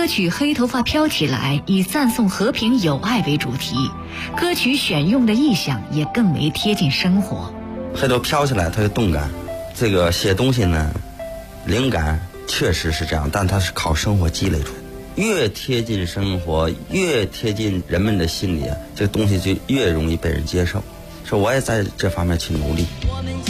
歌曲《黑头发飘起来》以赞颂和平友爱为主题，歌曲选用的意象也更为贴近生活。 黑头飘起来，它有动感。这个写东西呢，灵感确实是这样，但它是靠生活积累出来。越贴近生活，越贴近人们的心里啊，这个东西就越容易被人接受。所以我也在这方面去努力。